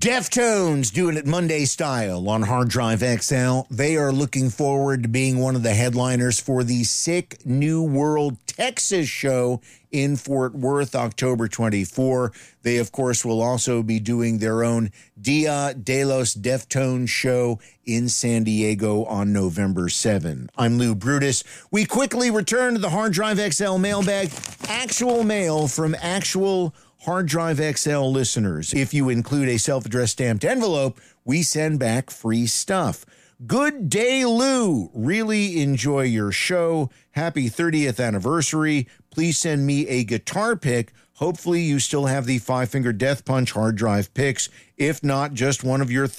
Deftones doing it Monday style on Hard Drive XL. They are looking forward to being one of the headliners for the Sick New World Texas show in Fort Worth, October 24. They, of course, will also be doing their own Dia de los Deftones show in San Diego on November 7. I'm Lou Brutus. We quickly return to the Hard Drive XL mailbag. Actual mail from actual Hard Drive XL listeners. If you include a self-addressed stamped envelope, we send back free stuff. Good day, Lou. Really enjoy your show. Happy 30th anniversary. Please send me a guitar pick. Hopefully you still have the Five Finger Death Punch hard drive picks. If not, just one of your